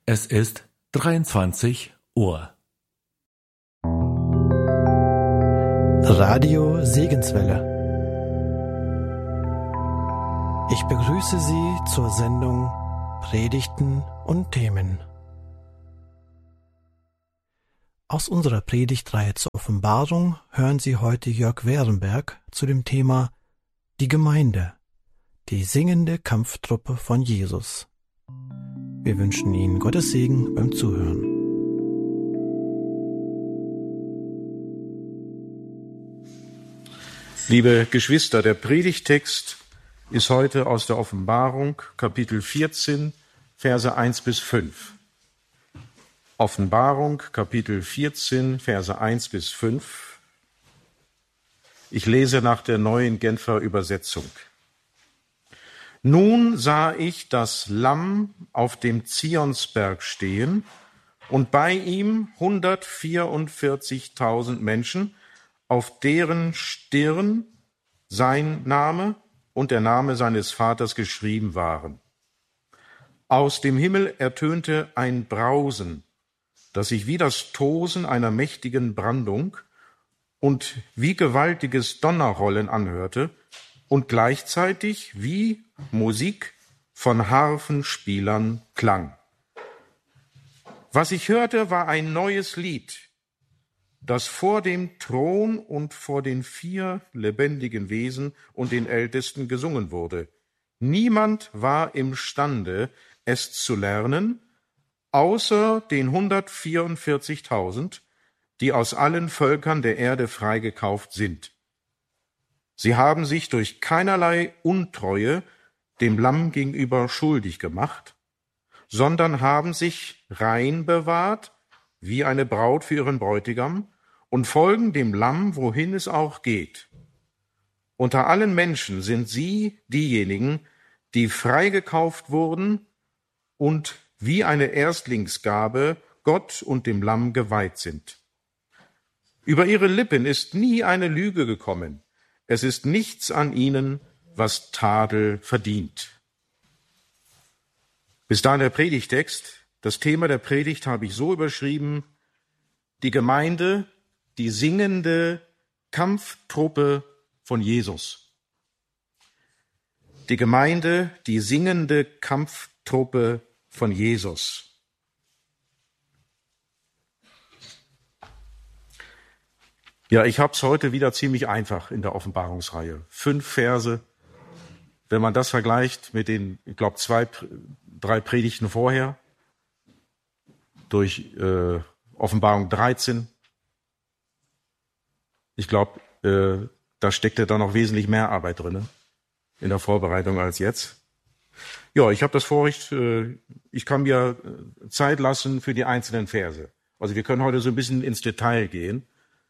Es ist 23 Uhr. Radio Segenswelle. Ich begrüße Sie zur Sendung Predigten und Themen. Aus unserer Predigtreihe zur Offenbarung hören Sie heute Jörg Werenberg zu dem Thema Die Gemeinde, die singende Kampftruppe von Jesus. Wir wünschen Ihnen Gottes Segen beim Zuhören. Liebe Geschwister, der Predigttext ist heute aus der Offenbarung, Kapitel 14, Verse 1 bis 5. Offenbarung, Kapitel 14, Verse 1 bis 5. Ich lese nach der neuen Genfer Übersetzung. Nun sah ich das Lamm auf dem Zionsberg stehen und bei ihm 144.000 Menschen, auf deren Stirn sein Name und der Name seines Vaters geschrieben waren. Aus dem Himmel ertönte ein Brausen, das sich wie das Tosen einer mächtigen Brandung und wie gewaltiges Donnerrollen anhörte und gleichzeitig wie Musik von Harfenspielern klang. Was ich hörte, war ein neues Lied, das vor dem Thron und vor den 4 lebendigen Wesen und den Ältesten gesungen wurde. Niemand war imstande, es zu lernen, außer den 144.000, die aus allen Völkern der Erde freigekauft sind. Sie haben sich durch keinerlei Untreue dem Lamm gegenüber schuldig gemacht, sondern haben sich rein bewahrt, wie eine Braut für ihren Bräutigam, und folgen dem Lamm, wohin es auch geht. Unter allen Menschen sind sie diejenigen, die freigekauft wurden und wie eine Erstlingsgabe Gott und dem Lamm geweiht sind. Über ihre Lippen ist nie eine Lüge gekommen. Es ist nichts an ihnen, was Tadel verdient. Bis dahin der Predigtext. Das Thema der Predigt habe ich so überschrieben: Die Gemeinde, die singende Kampftruppe von Jesus. Die Gemeinde, die singende Kampftruppe von Jesus. Ja, ich habe es heute wieder ziemlich einfach in der Offenbarungsreihe. 5 Verse. Wenn man das vergleicht mit den, ich glaube, 2, 3 Predigten vorher, durch Offenbarung 13, ich glaube, da steckte da noch wesentlich mehr Arbeit drin in der Vorbereitung als jetzt. Ja, ich habe das Vorrecht, ich kann mir Zeit lassen für die einzelnen Verse. Also wir können heute so ein bisschen ins Detail gehen.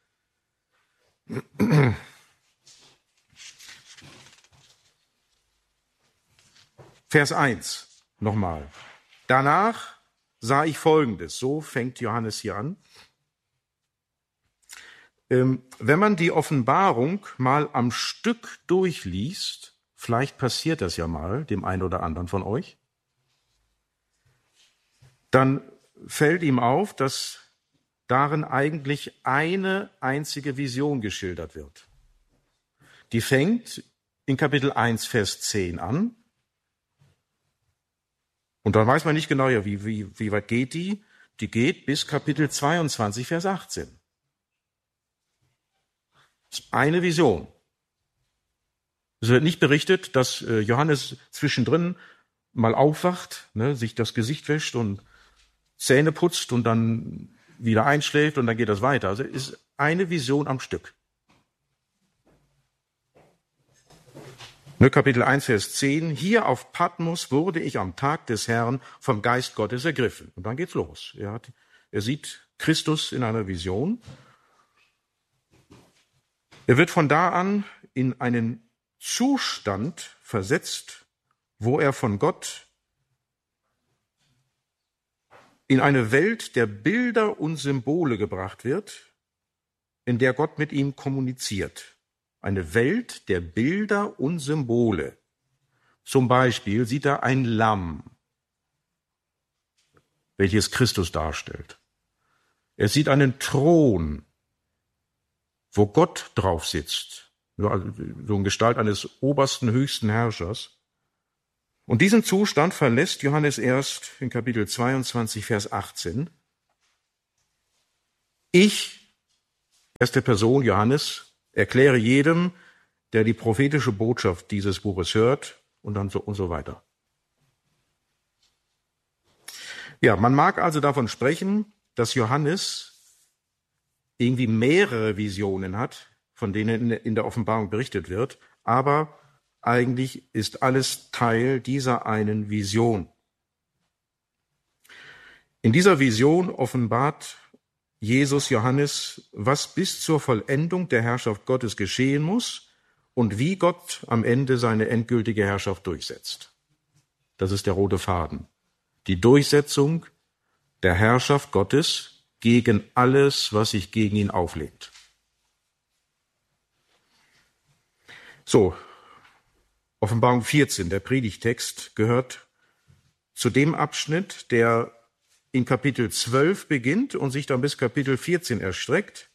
Vers 1 nochmal. Danach sah ich Folgendes, so fängt Johannes hier an. Wenn man die Offenbarung mal am Stück durchliest, vielleicht passiert das ja mal dem einen oder anderen von euch, dann fällt ihm auf, dass darin eigentlich eine einzige Vision geschildert wird. Die fängt in Kapitel 1, Vers 10 an. Und dann weiß man nicht genau, ja, wie weit geht die? Die geht bis Kapitel 22, Vers 18. Das ist eine Vision. Es wird nicht berichtet, dass Johannes zwischendrin mal aufwacht, sich das Gesicht wäscht und Zähne putzt und dann wieder einschläft und dann geht das weiter. Also es ist eine Vision am Stück. Kapitel 1, Vers 10. Hier auf Patmos wurde ich am Tag des Herrn vom Geist Gottes ergriffen. Und dann geht's los. Er sieht Christus in einer Vision. Er wird von da an in einen Zustand versetzt, wo er von Gott in eine Welt der Bilder und Symbole gebracht wird, in der Gott mit ihm kommuniziert. Eine Welt der Bilder und Symbole. Zum Beispiel sieht er ein Lamm. welches Christus darstellt. Er sieht einen Thron, wo Gott drauf sitzt, so in Gestalt eines obersten, höchsten Herrschers. Und diesen Zustand verlässt Johannes erst in Kapitel 22, Vers 18. Ich, erste Person Johannes, erkläre jedem, der die prophetische Botschaft dieses Buches hört, und dann so und so weiter. Ja, man mag also davon sprechen, dass Johannes irgendwie mehrere Visionen hat, von denen in der Offenbarung berichtet wird, aber eigentlich ist alles Teil dieser einen Vision. In dieser Vision offenbart Jesus Johannes, was bis zur Vollendung der Herrschaft Gottes geschehen muss und wie Gott am Ende seine endgültige Herrschaft durchsetzt. Das ist der rote Faden. Die Durchsetzung der Herrschaft Gottes gegen alles, was sich gegen ihn auflehnt. So, Offenbarung 14, der Predigtext, gehört zu dem Abschnitt, der in Kapitel 12 beginnt und sich dann bis Kapitel 14 erstreckt.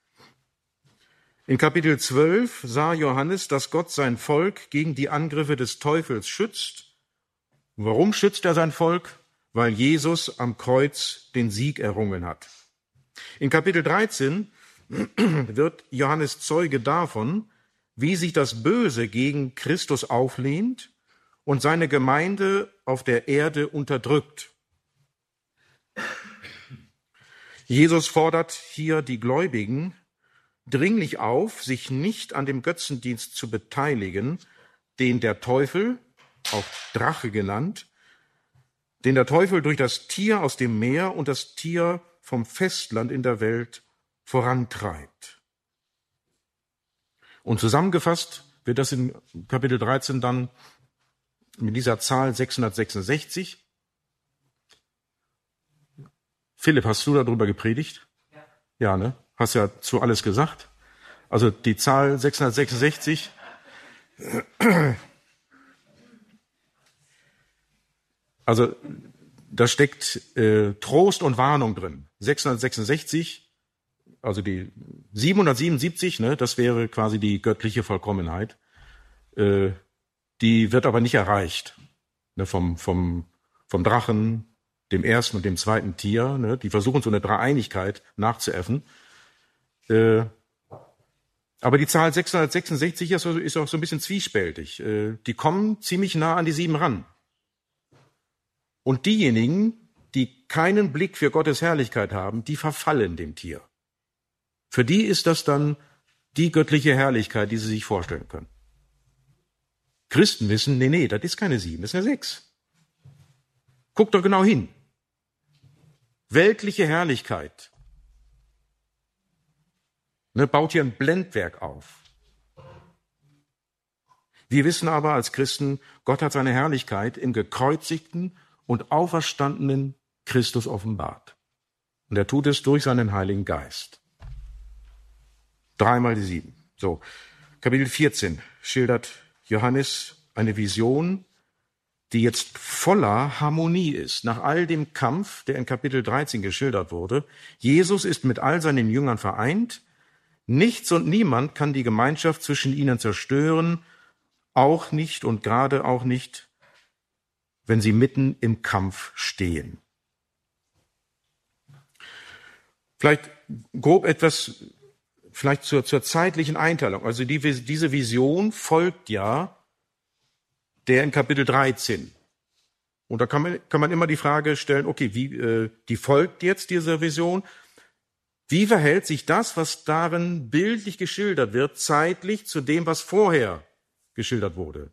In Kapitel 12 sah Johannes, dass Gott sein Volk gegen die Angriffe des Teufels schützt. Warum schützt er sein Volk? Weil Jesus am Kreuz den Sieg errungen hat. In Kapitel 13 wird Johannes Zeuge davon, wie sich das Böse gegen Christus auflehnt und seine Gemeinde auf der Erde unterdrückt. Jesus fordert hier die Gläubigen dringlich auf, sich nicht an dem Götzendienst zu beteiligen, den der Teufel, auch Drache genannt, den der Teufel durch das Tier aus dem Meer und das Tier vom Festland in der Welt vorantreibt. Und zusammengefasst wird das in Kapitel 13 dann mit dieser Zahl 666. Philipp, hast du darüber gepredigt? Ja, ne? Hast ja zu alles gesagt. Also die Zahl 666. Also da steckt Trost und Warnung drin. 666, also die 777, ne, das wäre quasi die göttliche Vollkommenheit. Die wird aber nicht erreicht, ne, vom Drachen, dem ersten und dem zweiten Tier. Ne, die versuchen so eine Dreieinigkeit nachzuäffen. Aber die Zahl 666 ist auch so ein bisschen zwiespältig. Die kommen ziemlich nah an die 7 ran. Und diejenigen, die keinen Blick für Gottes Herrlichkeit haben, die verfallen dem Tier. Für die ist das dann die göttliche Herrlichkeit, die sie sich vorstellen können. Christen wissen, nee, das ist keine 7, das ist eine 6. Guckt doch genau hin. Weltliche Herrlichkeit. Ne, baut hier ein Blendwerk auf. Wir wissen aber als Christen, Gott hat seine Herrlichkeit im gekreuzigten und auferstandenen Christus offenbart. Und er tut es durch seinen Heiligen Geist. 3 mal die 7. So, Kapitel 14 schildert Johannes eine Vision, die jetzt voller Harmonie ist. Nach all dem Kampf, der in Kapitel 13 geschildert wurde, Jesus ist mit all seinen Jüngern vereint. Nichts und niemand kann die Gemeinschaft zwischen ihnen zerstören, auch nicht und gerade auch nicht, wenn sie mitten im Kampf stehen. Vielleicht grob etwas, vielleicht zur zeitlichen Einteilung. Also diese Vision folgt ja der in Kapitel 13. Und da kann man immer die Frage stellen, okay, die folgt jetzt dieser Vision. Wie verhält sich das, was darin bildlich geschildert wird, zeitlich zu dem, was vorher geschildert wurde?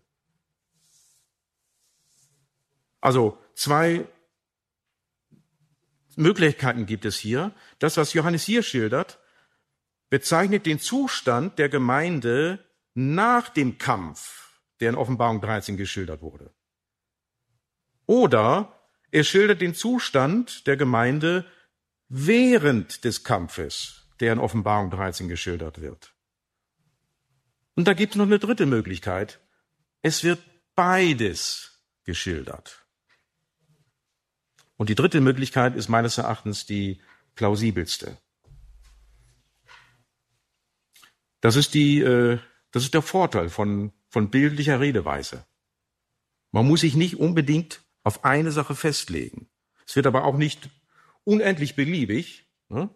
Also 2 Möglichkeiten gibt es hier. Das, was Johannes hier schildert, bezeichnet den Zustand der Gemeinde nach dem Kampf, der in Offenbarung 13 geschildert wurde. Oder er schildert den Zustand der Gemeinde während des Kampfes, der in Offenbarung 13 geschildert wird. Und da gibt es noch eine dritte Möglichkeit. Es wird beides geschildert. Und die dritte Möglichkeit ist meines Erachtens die plausibelste. Das ist der Vorteil von bildlicher Redeweise. Man muss sich nicht unbedingt auf eine Sache festlegen. Es wird aber auch nicht unendlich beliebig. Ne?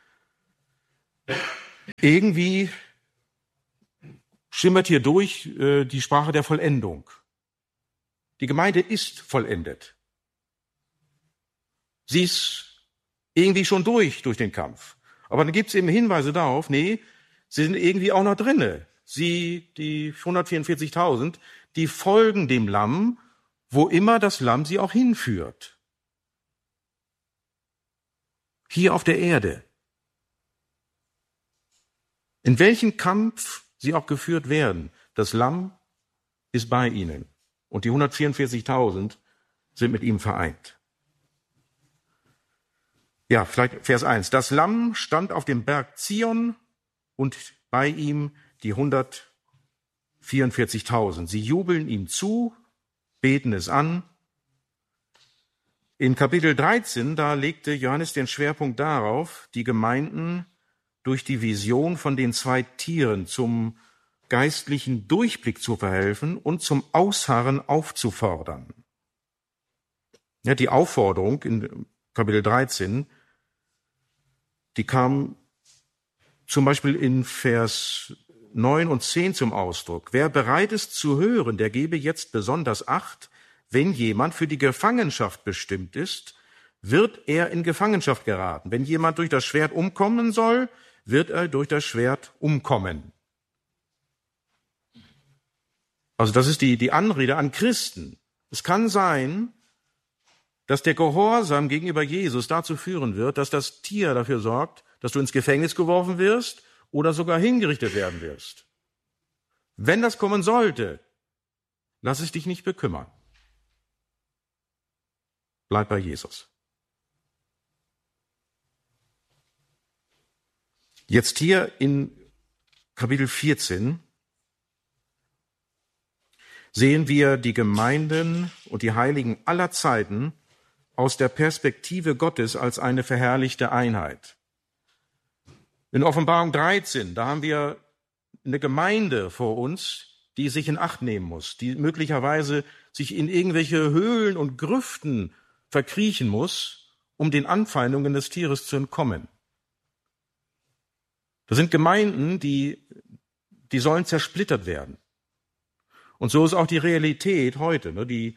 Irgendwie schimmert hier durch die Sprache der Vollendung. Die Gemeinde ist vollendet. Sie ist irgendwie schon durch den Kampf. Aber dann gibt es eben Hinweise darauf, nee, sie sind irgendwie auch noch drinne. Die 144.000, die folgen dem Lamm, wo immer das Lamm sie auch hinführt. Hier auf der Erde. In welchen Kampf sie auch geführt werden, das Lamm ist bei ihnen. Und die 144.000 sind mit ihm vereint. Ja, vielleicht Vers 1. Das Lamm stand auf dem Berg Zion und bei ihm die 144.000. Sie jubeln ihm zu, beten es an. In Kapitel 13, da legte Johannes den Schwerpunkt darauf, die Gemeinden durch die Vision von den 2 Tieren zum geistlichen Durchblick zu verhelfen und zum Ausharren aufzufordern. Ja, die Aufforderung in Kapitel 13, die kam zum Beispiel in Vers 9 und 10 zum Ausdruck. Wer bereit ist zu hören, der gebe jetzt besonders Acht, wenn jemand für die Gefangenschaft bestimmt ist, wird er in Gefangenschaft geraten. Wenn jemand durch das Schwert umkommen soll, wird er durch das Schwert umkommen. Also das ist die Anrede an Christen. Es kann sein, dass der Gehorsam gegenüber Jesus dazu führen wird, dass das Tier dafür sorgt, dass du ins Gefängnis geworfen wirst oder sogar hingerichtet werden wirst. Wenn das kommen sollte, lass es dich nicht bekümmern. Bleib bei Jesus. Jetzt hier in Kapitel 14 sehen wir die Gemeinden und die Heiligen aller Zeiten aus der Perspektive Gottes als eine verherrlichte Einheit. In Offenbarung 13, da haben wir eine Gemeinde vor uns, die sich in Acht nehmen muss, die möglicherweise sich in irgendwelche Höhlen und Grüften verkriechen muss, um den Anfeindungen des Tieres zu entkommen. Das sind Gemeinden, die sollen zersplittert werden. Und so ist auch die Realität heute. Ne? Die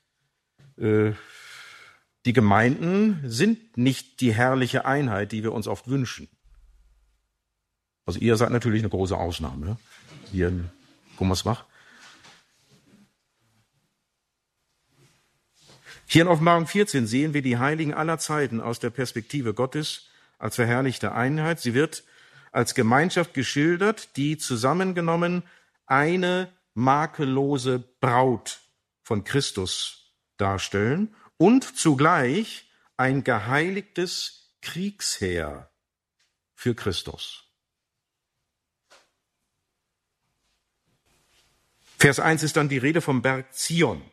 Gemeinden sind nicht die herrliche Einheit, die wir uns oft wünschen. Also ihr seid natürlich eine große Ausnahme, ne? Hier in Gummersbach. Hier in Offenbarung 14 sehen wir die Heiligen aller Zeiten aus der Perspektive Gottes als verherrlichte Einheit. Sie wird als Gemeinschaft geschildert, die zusammengenommen eine makellose Braut von Christus darstellen und zugleich ein geheiligtes Kriegsheer für Christus. Vers 1 ist dann die Rede vom Berg Zion.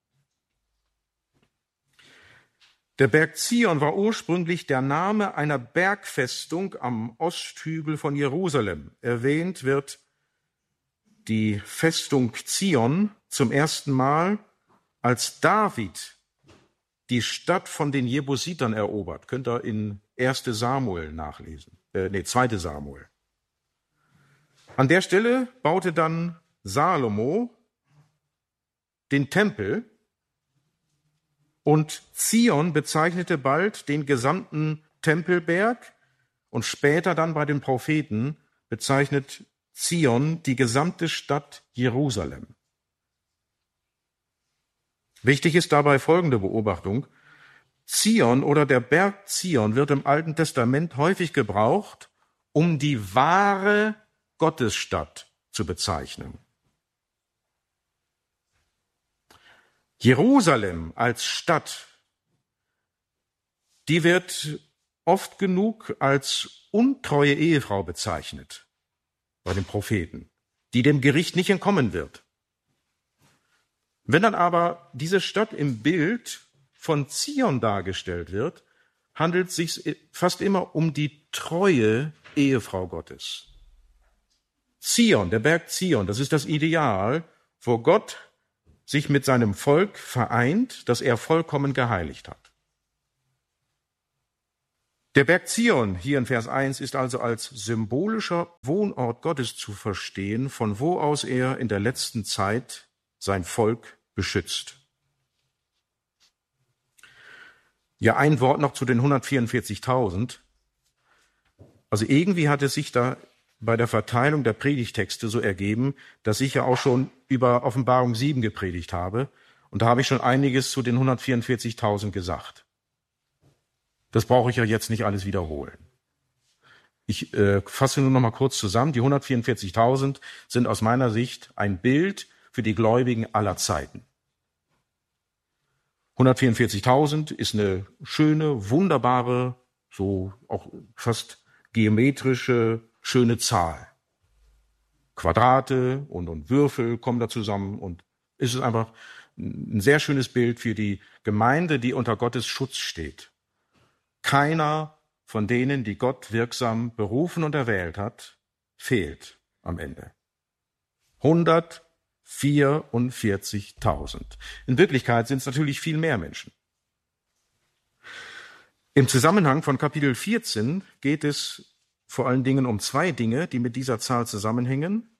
Der Berg Zion war ursprünglich der Name einer Bergfestung am Osthügel von Jerusalem. Erwähnt wird die Festung Zion zum ersten Mal, als David die Stadt von den Jebusitern erobert. Könnt ihr in 1. Samuel nachlesen. 2. Samuel. An der Stelle baute dann Salomo den Tempel und Zion bezeichnete bald den gesamten Tempelberg und später dann bei den Propheten bezeichnet Zion die gesamte Stadt Jerusalem. Wichtig ist dabei folgende Beobachtung. Zion oder der Berg Zion wird im Alten Testament häufig gebraucht, um die wahre Gottesstadt zu bezeichnen. Jerusalem als Stadt, die wird oft genug als untreue Ehefrau bezeichnet bei den Propheten, die dem Gericht nicht entkommen wird. Wenn dann aber diese Stadt im Bild von Zion dargestellt wird, handelt es sich fast immer um die treue Ehefrau Gottes. Zion, der Berg Zion, das ist das Ideal, wo Gott sich mit seinem Volk vereint, das er vollkommen geheiligt hat. Der Berg Zion hier in Vers 1 ist also als symbolischer Wohnort Gottes zu verstehen, von wo aus er in der letzten Zeit sein Volk beschützt. Ja, ein Wort noch zu den 144.000. Also irgendwie hat es sich da bei der Verteilung der Predigtexte so ergeben, dass ich ja auch schon über Offenbarung 7 gepredigt habe. Und da habe ich schon einiges zu den 144.000 gesagt. Das brauche ich ja jetzt nicht alles wiederholen. Ich fasse nur noch mal kurz zusammen. Die 144.000 sind aus meiner Sicht ein Bild für die Gläubigen aller Zeiten. 144.000 ist eine schöne, wunderbare, so auch fast geometrische, schöne Zahl. Quadrate und Würfel kommen da zusammen und es ist einfach ein sehr schönes Bild für die Gemeinde, die unter Gottes Schutz steht. Keiner von denen, die Gott wirksam berufen und erwählt hat, fehlt am Ende. 144.000. In Wirklichkeit sind es natürlich viel mehr Menschen. Im Zusammenhang von Kapitel 14 geht es vor allen Dingen um zwei Dinge, die mit dieser Zahl zusammenhängen.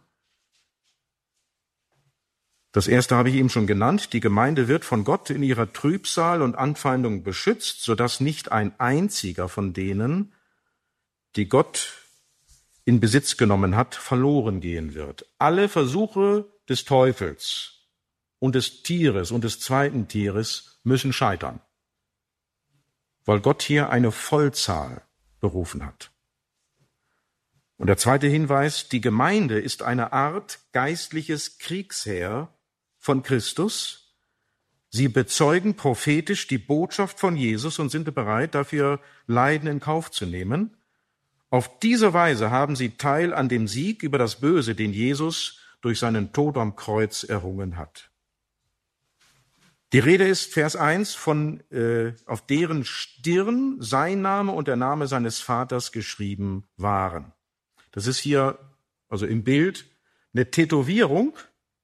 Das erste habe ich eben schon genannt. Die Gemeinde wird von Gott in ihrer Trübsal und Anfeindung beschützt, sodass nicht ein einziger von denen, die Gott in Besitz genommen hat, verloren gehen wird. Alle Versuche des Teufels und des Tieres und des zweiten Tieres müssen scheitern, weil Gott hier eine Vollzahl berufen hat. Und der zweite Hinweis, die Gemeinde ist eine Art geistliches Kriegsheer von Christus. Sie bezeugen prophetisch die Botschaft von Jesus und sind bereit, dafür Leiden in Kauf zu nehmen. Auf diese Weise haben sie Teil an dem Sieg über das Böse, den Jesus durch seinen Tod am Kreuz errungen hat. Die Rede ist, Vers 1, von auf deren Stirn sein Name und der Name seines Vaters geschrieben waren. Das ist hier, also im Bild, eine Tätowierung.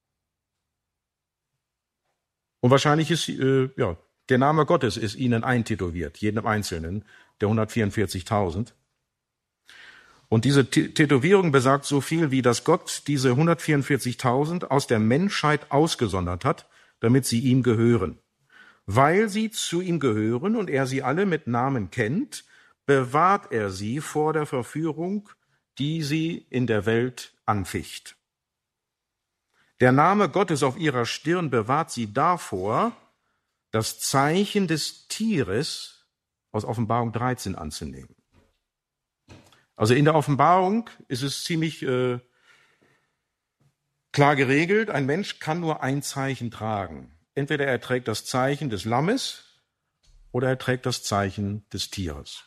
Und wahrscheinlich ist, der Name Gottes ist ihnen eintätowiert, jedem Einzelnen, der 144.000. Und diese Tätowierung besagt so viel, wie dass Gott diese 144.000 aus der Menschheit ausgesondert hat, damit sie ihm gehören. Weil sie zu ihm gehören und er sie alle mit Namen kennt, bewahrt er sie vor der Verführung, die sie in der Welt anficht. Der Name Gottes auf ihrer Stirn bewahrt sie davor, das Zeichen des Tieres aus Offenbarung 13 anzunehmen. Also in der Offenbarung ist es ziemlich klar geregelt, ein Mensch kann nur ein Zeichen tragen. Entweder er trägt das Zeichen des Lammes oder er trägt das Zeichen des Tieres.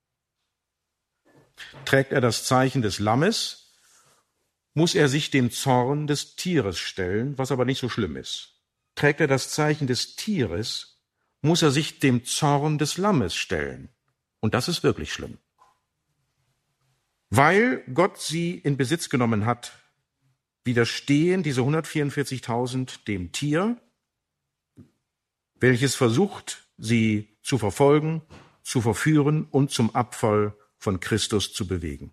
Trägt er das Zeichen des Lammes, muss er sich dem Zorn des Tieres stellen, was aber nicht so schlimm ist. Trägt er das Zeichen des Tieres, muss er sich dem Zorn des Lammes stellen. Und das ist wirklich schlimm. Weil Gott sie in Besitz genommen hat, widerstehen diese 144.000 dem Tier, welches versucht, sie zu verfolgen, zu verführen und zum Abfall von Christus zu bewegen.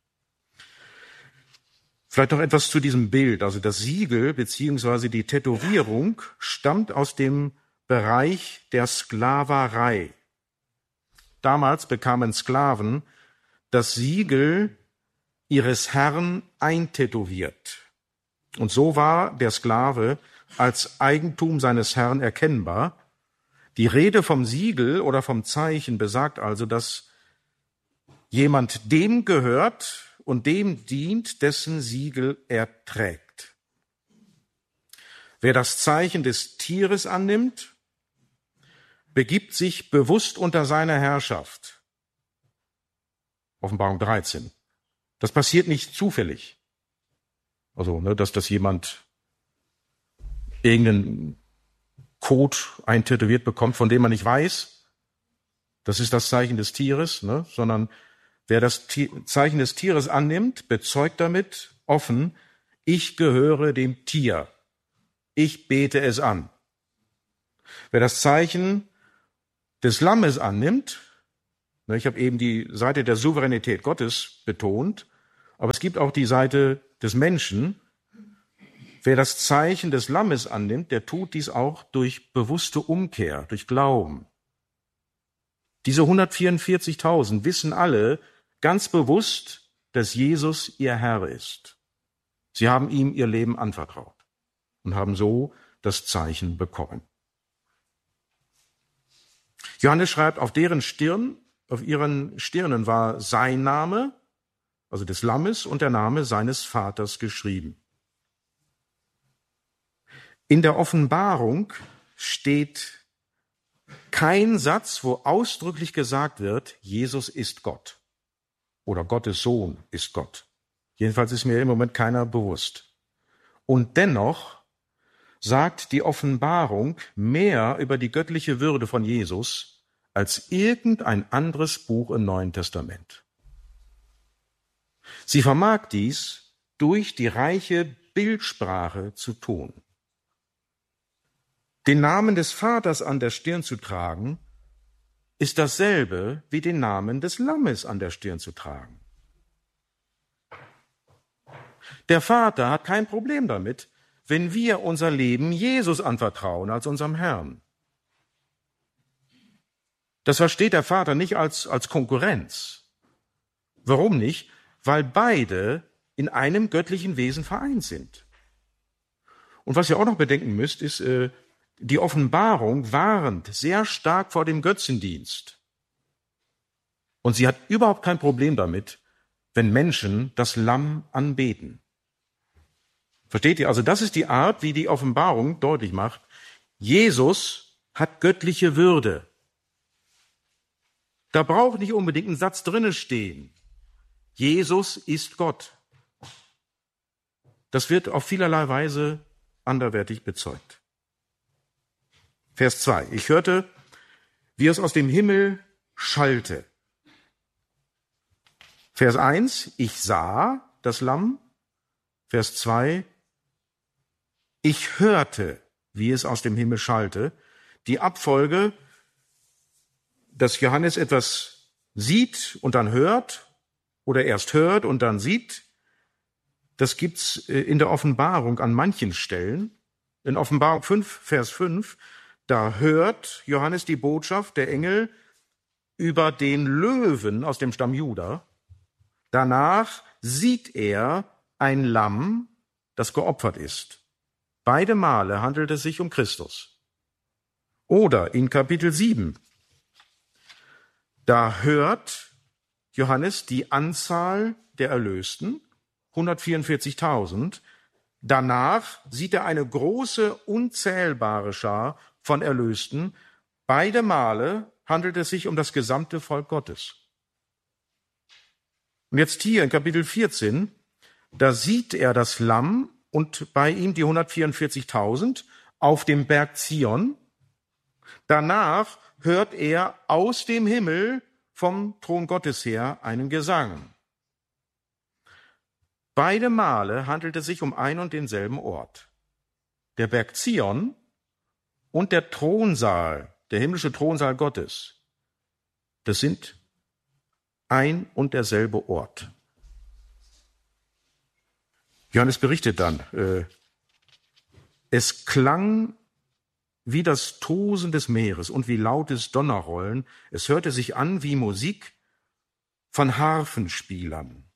Vielleicht noch etwas zu diesem Bild. Also das Siegel bzw. die Tätowierung stammt aus dem Bereich der Sklaverei. Damals bekamen Sklaven das Siegel ihres Herrn eintätowiert. Und so war der Sklave als Eigentum seines Herrn erkennbar. Die Rede vom Siegel oder vom Zeichen besagt also, dass jemand dem gehört und dem dient, dessen Siegel er trägt. Wer das Zeichen des Tieres annimmt, begibt sich bewusst unter seine Herrschaft. Offenbarung 13. Das passiert nicht zufällig. Also, dass das jemand irgendeinen Code eintätowiert bekommt, von dem man nicht weiß, das ist das Zeichen des Tieres, ne? Sondern wer das Zeichen des Tieres annimmt, bezeugt damit offen, ich gehöre dem Tier, ich bete es an. Wer das Zeichen des Lammes annimmt, ne, ich habe eben die Seite der Souveränität Gottes betont, aber es gibt auch die Seite des Menschen. Wer das Zeichen des Lammes annimmt, der tut dies auch durch bewusste Umkehr, durch Glauben. Diese 144.000 wissen alle ganz bewusst, dass Jesus ihr Herr ist. Sie haben ihm ihr Leben anvertraut und haben so das Zeichen bekommen. Johannes schreibt, auf ihren Stirnen war sein Name, also des Lammes, und der Name seines Vaters geschrieben. In der Offenbarung steht kein Satz, wo ausdrücklich gesagt wird, Jesus ist Gott oder Gottes Sohn ist Gott. Jedenfalls ist mir im Moment keiner bewusst. Und dennoch sagt die Offenbarung mehr über die göttliche Würde von Jesus als irgendein anderes Buch im Neuen Testament. Sie vermag dies durch die reiche Bildsprache zu tun. Den Namen des Vaters an der Stirn zu tragen, ist dasselbe wie den Namen des Lammes an der Stirn zu tragen. Der Vater hat kein Problem damit, wenn wir unser Leben Jesus anvertrauen als unserem Herrn. Das versteht der Vater nicht als Konkurrenz. Warum nicht? Weil beide in einem göttlichen Wesen vereint sind. Und was ihr auch noch bedenken müsst, ist, die Offenbarung warnt sehr stark vor dem Götzendienst. Und sie hat überhaupt kein Problem damit, wenn Menschen das Lamm anbeten. Versteht ihr? Also das ist die Art, wie die Offenbarung deutlich macht. Jesus hat göttliche Würde. Da braucht nicht unbedingt ein Satz drinne stehen. Jesus ist Gott. Das wird auf vielerlei Weise anderweitig bezeugt. Vers 2. Ich hörte, wie es aus dem Himmel schallte. Vers 1. Ich sah das Lamm. Vers 2. Ich hörte, wie es aus dem Himmel schallte. Die Abfolge, dass Johannes etwas sieht und dann hört oder erst hört und dann sieht, das gibt's in der Offenbarung an manchen Stellen. In Offenbarung 5, Vers 5, da hört Johannes die Botschaft der Engel über den Löwen aus dem Stamm Juda. Danach sieht er ein Lamm, das geopfert ist. Beide Male handelt es sich um Christus. Oder in Kapitel 7, da hört Johannes die Anzahl der Erlösten, 144.000. Danach sieht er eine große, unzählbare Schar von Erlösten. Beide Male handelt es sich um das gesamte Volk Gottes. Und jetzt hier in Kapitel 14, da sieht er das Lamm und bei ihm die 144.000 auf dem Berg Zion. Danach hört er aus dem Himmel vom Thron Gottes her einen Gesang. Beide Male handelt es sich um ein und denselben Ort. Der Berg Zion und der Thronsaal, der himmlische Thronsaal Gottes, das sind ein und derselbe Ort. Johannes berichtet dann, es klang wie das Tosen des Meeres und wie lautes Donnerrollen. Es hörte sich an wie Musik von Harfenspielern.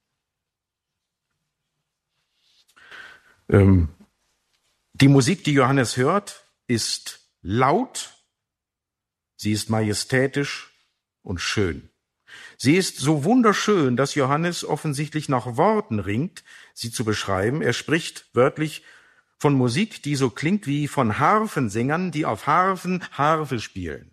Die Musik, die Johannes hört, ist laut, sie ist majestätisch und schön. Sie ist so wunderschön, dass Johannes offensichtlich nach Worten ringt, sie zu beschreiben. Er spricht wörtlich von Musik, die so klingt wie von Harfensängern, die auf Harfen Harfe spielen.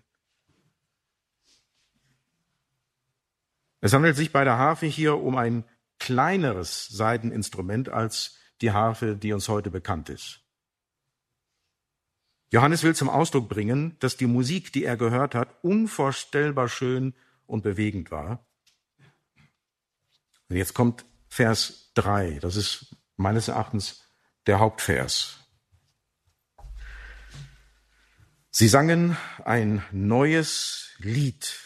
Es handelt sich bei der Harfe hier um ein kleineres Saiteninstrument als die Harfe, die uns heute bekannt ist. Johannes will zum Ausdruck bringen, dass die Musik, die er gehört hat, unvorstellbar schön und bewegend war. Und jetzt kommt Vers 3, das ist meines Erachtens der Hauptvers. Sie sangen ein neues Lied.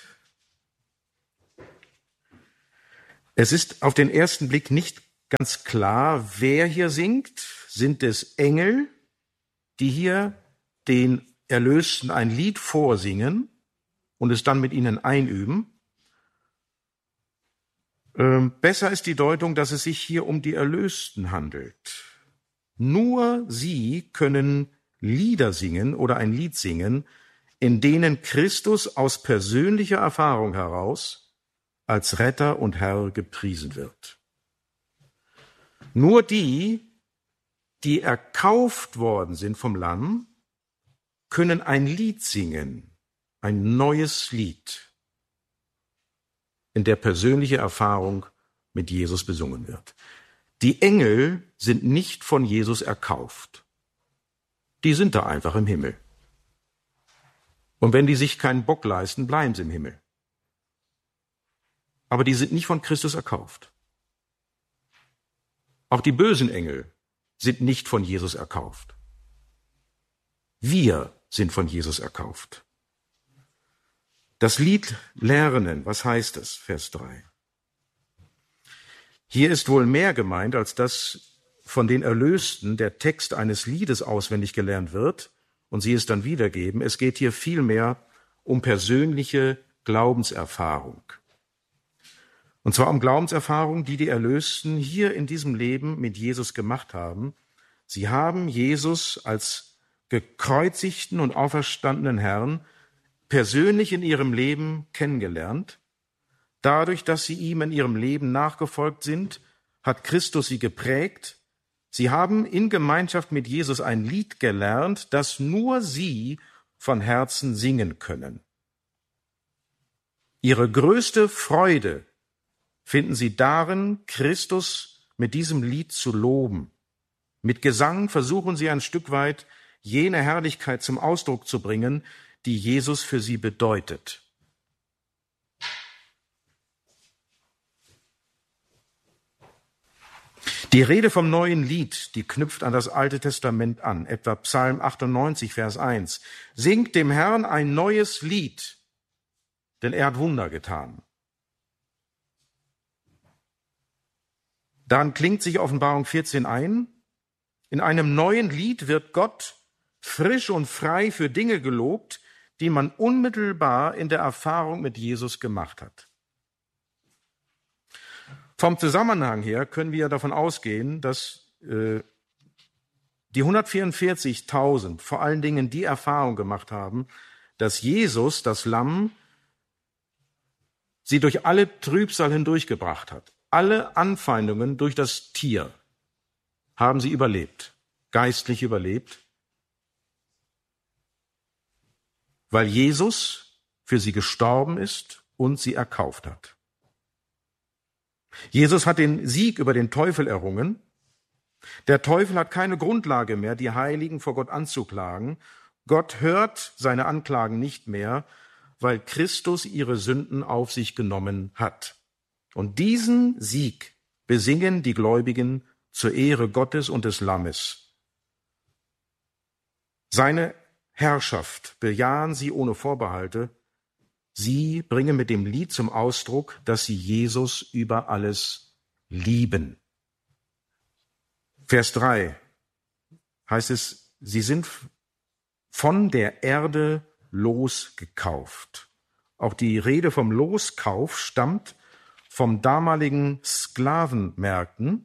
Es ist auf den ersten Blick nicht ganz klar, wer hier singt. Sind es Engel, die hier den Erlösten ein Lied vorsingen und es dann mit ihnen einüben? Besser ist die Deutung, dass es sich hier um die Erlösten handelt. Nur sie können Lieder singen oder ein Lied singen, in denen Christus aus persönlicher Erfahrung heraus als Retter und Herr gepriesen wird. Nur die, die erkauft worden sind vom Lamm, können ein Lied singen, ein neues Lied, in der persönliche Erfahrung mit Jesus besungen wird. Die Engel sind nicht von Jesus erkauft. Die sind da einfach im Himmel. Und wenn die sich keinen Bock leisten, bleiben sie im Himmel. Aber die sind nicht von Christus erkauft. Auch die bösen Engel sind nicht von Jesus erkauft. Wir sind von Jesus erkauft. Das Lied lernen, was heißt das? Vers 3. Hier ist wohl mehr gemeint, als dass von den Erlösten der Text eines Liedes auswendig gelernt wird und sie es dann wiedergeben. Es geht hier vielmehr um persönliche Glaubenserfahrung. Und zwar um Glaubenserfahrung, die Erlösten hier in diesem Leben mit Jesus gemacht haben. Sie haben Jesus als gekreuzigten und auferstandenen Herrn persönlich in ihrem Leben kennengelernt. Dadurch, dass sie ihm in ihrem Leben nachgefolgt sind, hat Christus sie geprägt. Sie haben in Gemeinschaft mit Jesus ein Lied gelernt, das nur sie von Herzen singen können. Ihre größte Freude finden sie darin, Christus mit diesem Lied zu loben. Mit Gesang versuchen sie ein Stück weit, jene Herrlichkeit zum Ausdruck zu bringen, die Jesus für sie bedeutet. Die Rede vom neuen Lied, die knüpft an das Alte Testament an, etwa Psalm 98, Vers 1. Singt dem Herrn ein neues Lied, denn er hat Wunder getan. Dann klingt sich Offenbarung 14 ein. In einem neuen Lied wird Gott frisch und frei für Dinge gelobt, die man unmittelbar in der Erfahrung mit Jesus gemacht hat. Vom Zusammenhang her können wir davon ausgehen, dass die 144.000 vor allen Dingen die Erfahrung gemacht haben, dass Jesus, das Lamm, sie durch alle Trübsal hindurchgebracht hat. Alle Anfeindungen durch das Tier haben sie überlebt, geistlich überlebt, weil Jesus für sie gestorben ist und sie erkauft hat. Jesus hat den Sieg über den Teufel errungen. Der Teufel hat keine Grundlage mehr, die Heiligen vor Gott anzuklagen. Gott hört seine Anklagen nicht mehr, weil Christus ihre Sünden auf sich genommen hat. Und diesen Sieg besingen die Gläubigen zur Ehre Gottes und des Lammes. Seine Herrschaft bejahen sie ohne Vorbehalte. Sie bringen mit dem Lied zum Ausdruck, dass sie Jesus über alles lieben. Vers 3 heißt es, sie sind von der Erde losgekauft. Auch die Rede vom Loskauf stammt vom damaligen Sklavenmärkten.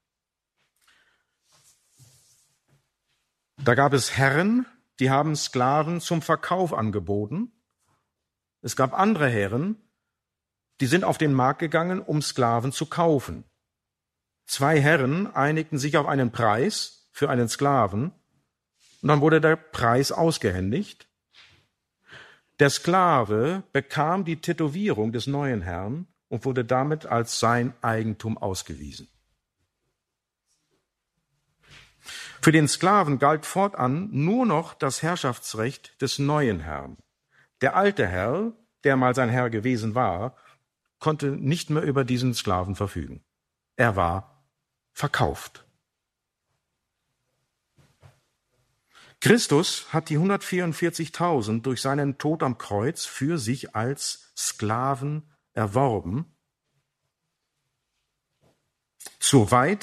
Da gab es Herren, die haben Sklaven zum Verkauf angeboten. Es gab andere Herren, die sind auf den Markt gegangen, um Sklaven zu kaufen. Zwei Herren einigten sich auf einen Preis für einen Sklaven und dann wurde der Preis ausgehändigt. Der Sklave bekam die Tätowierung des neuen Herrn und wurde damit als sein Eigentum ausgewiesen. Für den Sklaven galt fortan nur noch das Herrschaftsrecht des neuen Herrn. Der alte Herr, der mal sein Herr gewesen war, konnte nicht mehr über diesen Sklaven verfügen. Er war verkauft. Christus hat die 144.000 durch seinen Tod am Kreuz für sich als Sklaven erworben, soweit